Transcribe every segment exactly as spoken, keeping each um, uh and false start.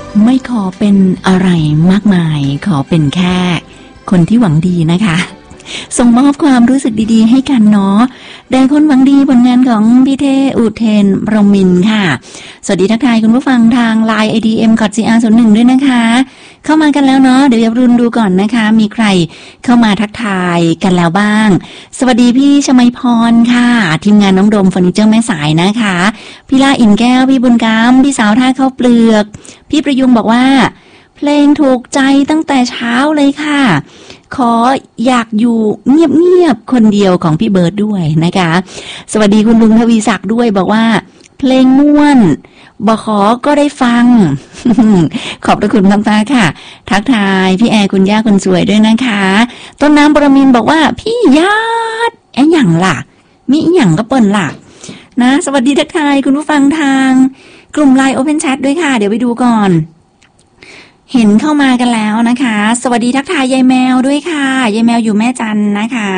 ไม่ขอเป็นอะไรมากมายขอเป็นแค่คนที่หวังดีนะคะส่งมอบความรู้สึกดีๆให้กันเนาะได้คนหวังดีผลงานของพี่เทอุเทนพรหมินทร์ค่ะสวัสดีทักทายคุณผู้ฟังทาง ไลน์ ไอ ดี เอ็ม กด ซี อาร์ ศูนย์ หนึ่ง ด้วยนะคะเข้ามากันแล้วเนาะเดี๋ยวอย่ารุนดูก่อนนะคะมีใครเข้ามาทักทายกันแล้วบ้างสวัสดีพี่ชมัยพรค่ะทีมงานน้องโดมเฟอร์นิเจอร์แม่สายนะคะพี่ลาอินแก้วพี่บุญกามพี่สาวท่าข้าวเปลือกพี่ประยุงบอกว่าเพลงถูกใจตั้งแต่เช้าเลยค่ะขออยากอยู่เงียบๆคนเดียวของพี่เบิร์ดด้วยนะคะสวัสดีคุณลุงทวีศักดิ์ด้วยบอกว่าเพลงม่วนบขอก็ได้ฟัง ขอบพระคุณมากๆค่ะทักทายพี่แอร์คุณย่าคนสวยด้วยนะคะต้นน้ำปรมินบอกว่าพี่ญาติไอ้หยังล่ะมีอีหยังก็เปิ้นล่ะนะสวัสดีทักทายคุณผู้ฟังทางกลุ่ม ไลน์ Open Chat ด้วยค่ะเดี๋ยวไปดูก่อนเห็นเข้ามากันแล้วนะคะสวัสดีทักทายยายแมวด้วยค่ะยายแมวอยู่แม่จันนะคะ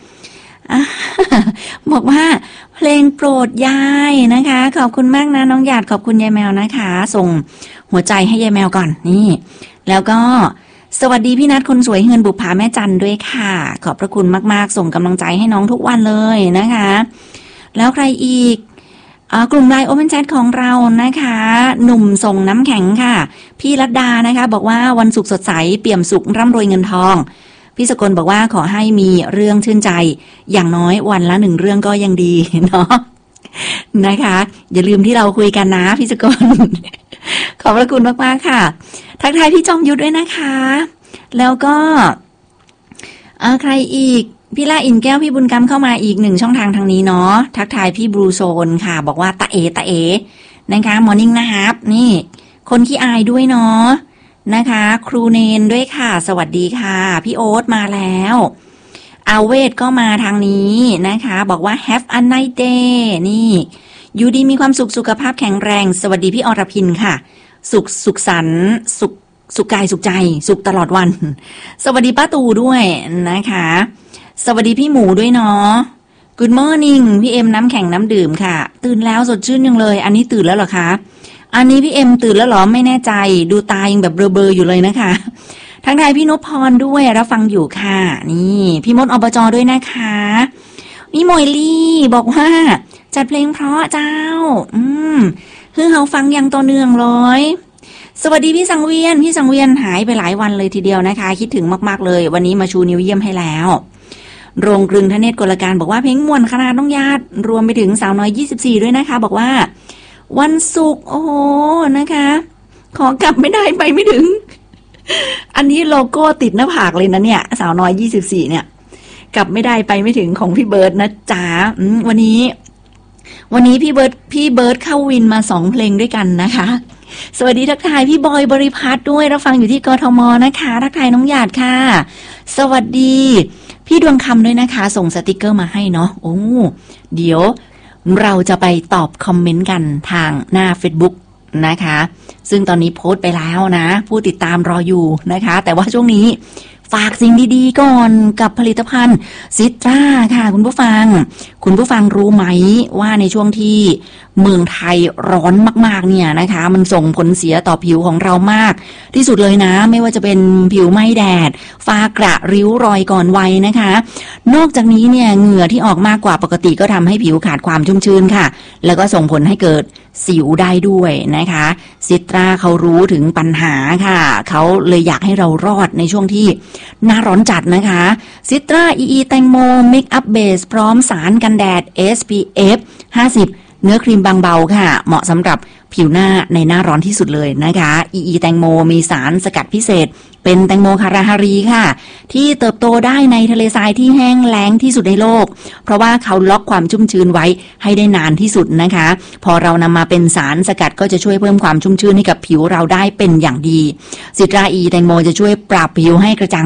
บอกว่าเพลงโปรดยายนะคะขอบคุณมากนะน้องหยาดขอบคุณยายแมวนะคะส่งหัวใจให้ยายแมวก่อนนี่แล้วก็สวัสดีพี่นัทคนสวยเฮือนบุปผาแม่จันด้วยค่ะขอบพระคุณมากๆส่งกำลังใจให้น้องทุกวันเลยนะคะแล้วใครอีกกลุ่ม ไลน์ Open Chat ของเรานะคะหนุ่มส่งน้ำแข็งค่ะพี่รัตดานะคะบอกว่าวันศุกร์สดใสเปี่ยมสุขร่ำรวยเงินทองพี่สกลบอกว่าขอให้มีเรื่องชื่นใจอย่างน้อยวันละหนึ่งเรื่องก็ยังดีเนาะนะคะอย่าลืมที่เราคุยกันนะพี่สกล ขอบพระคุณมากๆค่ะทักทายพี่จอมยุทธด้วยนะคะแล้วก็ใครอีกพี่ล่าอินแก้วพี่บุญกำเข้ามาอีกหนึ่งช่องทางทางนี้เนาะทักทายพี่บลูโซนค่ะบอกว่าตาเอตาเอนะคะมอร์นิ่งนะครับนี่คนขี้อายด้วยเนาะนะคะครูเนนด้วยค่ะสวัสดีค่ะพี่โอ๊ตมาแล้วอาเวทก็มาทางนี้นะคะบอกว่า have a nice day นี่อยู่ดีมีความสุขสุขภาพแข็งแรงสวัสดีพี่อรพินค่ะสุขสุขสันต์สุขสุขกายสุขใจสุขตลอดวันสวัสดีป้าตูด้วยนะคะสวัสดีพี่หมูด้วยเนาะ Good morning พี่เอ็มน้ำแข็งน้ำดื่มค่ะตื่นแล้วสดชื่นยังเลยอันนี้ตื่นแล้วเหรอคะอันนี้พี่เอ็มตื่นแล้วเหรอไม่แน่ใจดูตายังแบบเบลอๆอยู่เลยนะคะทั้งทายพี่นพพรด้วยรับฟังอยู่ค่ะนี่พี่มดอบจด้วยนะคะพี่มอยลี่บอกว่าจัดเพลงเพราะเจ้าอืมคือเขาฟังยังต่อเนื่องเลยสวัสดีพี่สังเวียนพี่สังเวียนหายไปหลายวันเลยทีเดียวนะคะคิดถึงมากๆเลยวันนี้มาชูนิ้วเยี่ยมให้แล้วโรงกลึงทเนศกลการบอกว่าเพลงม่วนขนาดน้องญาติรวมไปถึงสาวน้อยยี่สิบสี่ด้วยนะคะบอกว่าวันศุกร์โอ้โหนะคะขอกลับไม่ได้ไปไม่ถึงอันนี้โลโก้ติดหน้าผากเลยนะเนี่ยสาวน้อยยี่สิบสี่เนี่ยกลับไม่ได้ไปไม่ถึงของพี่เบิร์ดนะจ๊ะวันนี้วันนี้พี่เบิร์ดพี่เบิร์ดเข้าวินมาสองเพลงด้วยกันนะคะสวัสดีทักทายพี่บอยบริพัตรด้วยรับฟังอยู่ที่กทมนะคะทักทายน้องหยาดค่ะสวัสดีพี่ดวงคำด้วยนะคะส่งสติกเกอร์มาให้เนาะโอ้เดี๋ยวเราจะไปตอบคอมเมนต์กันทางหน้า Facebook นะคะซึ่งตอนนี้โพสต์ไปแล้วนะผู้ติดตามรออยู่นะคะแต่ว่าช่วงนี้ฝากสิ่งดีๆก่อนกับผลิตภัณฑ์ซิตราค่ะคุณผู้ฟังคุณผู้ฟังรู้ไหมว่าในช่วงที่เมืองไทยร้อนมากๆเนี่ยนะคะมันส่งผลเสียต่อผิวของเรามากที่สุดเลยนะไม่ว่าจะเป็นผิวไหม้แดดฝ้ากระริ้วรอยก่อนวัยนะคะนอกจากนี้เนี่ยเหงื่อที่ออกมากกว่าปกติก็ทำให้ผิวขาดความชุ่มชื้นค่ะแล้วก็ส่งผลให้เกิดสิวได้ด้วยนะคะซิตราเขารู้ถึงปัญหาค่ะเขาเลยอยากให้เรารอดในช่วงที่หน้าร้อนจัดนะคะซิตรา อี อี แตงโมเมคอัพเบสพร้อมสารกันแดด เอส พี เอฟ ห้าสิบเนื้อครีมบางเบาค่ะเหมาะสำหรับผิวหน้าในหน้าร้อนที่สุดเลยนะคะ อี อี แตงโมมีสารสกัดพิเศษเป็นแตงโมคาราฮารีค่ะที่เติบโตได้ในทะเลทรายที่แห้งแล้งที่สุดในโลกเพราะว่าเขาล็อกความชุ่มชื้นไว้ให้ได้นานที่สุดนะคะพอเรานำมาเป็นสารสกัดก็จะช่วยเพิ่มความชุ่มชื้นให้กับผิวเราได้เป็นอย่างดีซิตรา อี แตงโมจะช่วยปรับผิวให้กระจ่าง